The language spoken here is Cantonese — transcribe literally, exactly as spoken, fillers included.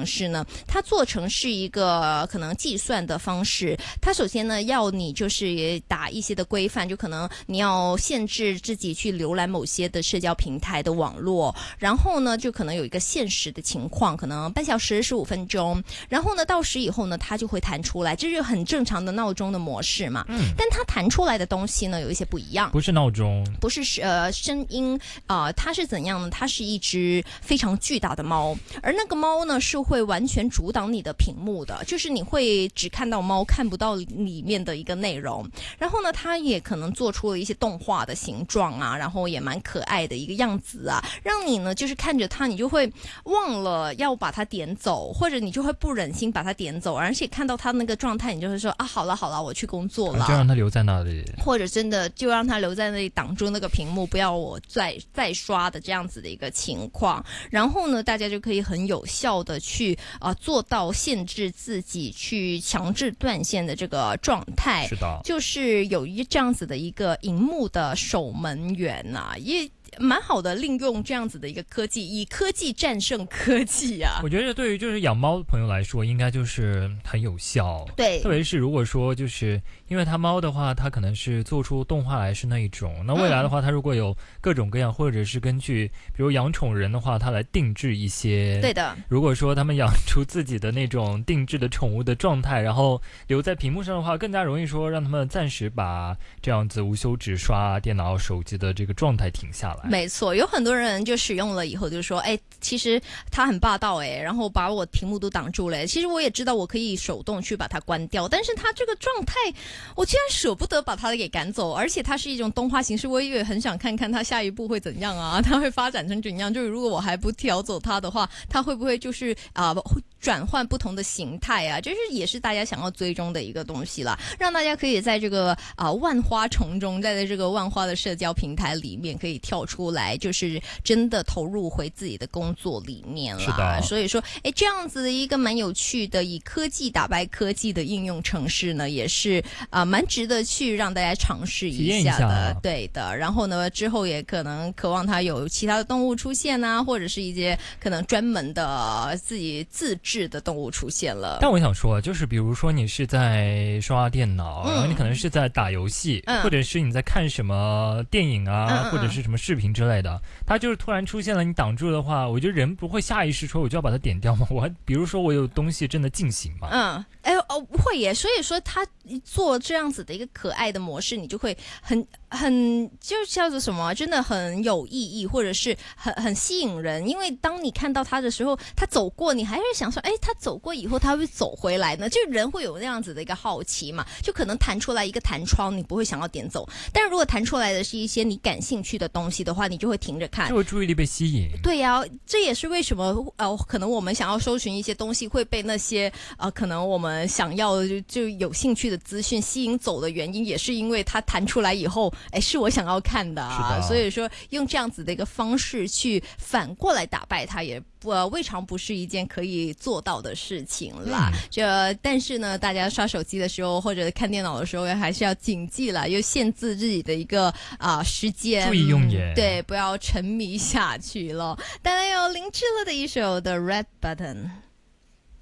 程式呢，它做成是一个可能计算的方式。它首先呢要你就是打一些的规范，就可能你要限制自己去浏览某些的社交平台的网络，然后呢就可能有一个限时的情况，可能半小时十五分钟，然后呢到时以后呢它就会弹出来，这是很正常的闹钟的模式嘛。嗯，但它弹出来的东西呢有一些不一样， 不是闹钟， 不是呃声音啊、呃，它是怎样呢？它是一只非常巨大的猫，而那个猫呢是会完全阻挡你的屏幕的，就是你会只看到猫，看不到里面的一个内容。然后呢，它也可能做出了一些动画的形状啊，然后也蛮可爱的一个样子啊，让你呢就是看着它，你就会忘了要把它点走，或者你就会不忍心把它点走，而且看到它那个状态，你就会说啊，好了好了，我去工作了， 啊、就让它留在那里， 或者真的就让它留在那里挡住那个屏幕，不要我再再刷的这样子的一个情况。然后呢，大家就可以很有效的去啊、呃、做到限制自己去强制断线的这个状态。 是的， 就是有一这样子的一个荧幕的守门员啊，也蛮好的，利用这样子的一个科技，以科技战胜科技啊。 我觉得对于就是养猫的朋友来说，应该就是很有效。 对， 特别是如果说就是因为它猫的话，它可能是做出动画来是那一种，那未来的话，它如果有各种各样，或者是根据比如养宠人的话，它来定制一些。 对的。 如果说他们养出自己的那种定制的宠物的状态，然后留在屏幕上的话，更加容易说让他们暂时把这样子无休止刷电脑、手机的这个状态停下来。 没错，有很多人就使用了以后就说，哎，其实它很霸道哎，然后把我屏幕都挡住了。其实我也知道我可以手动去把它关掉，但是它这个状态，我居然舍不得把它给赶走，而且它是一种动画形式，我也很想看看它下一步会怎样啊，它会发展成怎样？就是如果我还不调走它的话，它会不会就是啊、呃、转换不同的形态啊？这是也是大家想要追踪的一个东西啦，让大家可以在这个啊、呃、万花丛中，在这个万花的社交平台里面可以跳出。出来就是真的投入回自己的工作里面了，所以说，哎，这样子的一个蛮有趣的以科技打败科技的应用程式呢，也是啊、呃、蛮值得去让大家尝试一下的， 一下对的。然后呢，之后也可能渴望它有其他的动物出现啊，或者是一些可能专门的自己自制的动物出现了。 但我想说，就是比如说你是在刷电脑， 嗯、 然后你可能是在打游戏、嗯，或者是你在看什么电影啊，嗯嗯或者是什么视频。之类的，它就是突然出现了，你挡住的话，我觉得人不会下意识说我就要把它点掉吗？我还比如说我有东西真的进行吗？ 嗯，哎哦不会耶，所以说它做这样子的一个可爱的模式，你就会很很就叫做什么，真的很有意义，或者是很很吸引人。因为当你看到它的时候，它走过，你还会想说，哎，它走过以后，它会走回来呢？就人会有那样子的一个好奇嘛，就可能弹出来一个弹窗，你不会想要点走，但是如果弹出来的是一些你感兴趣的东西的话，你就会停着看， 就会注意力被吸引。 对呀、啊，这也是为什么呃，可能我们想要搜寻一些东西会被那些呃，可能我们想要就就有兴趣的资讯吸引走的原因，也是因为它弹出来以后，哎，是我想要看的啊，所以说用这样子的一个方式去反过来打败它，也呃未尝不是一件可以做到的事情啦。嗯、这但是呢，大家刷手机的时候或者看电脑的时候，还是要谨记了，又限制自己的一个啊、呃、时间， 注意用眼， 对，不要沉迷下去了。当然有林志乐的一首的《Red Button》。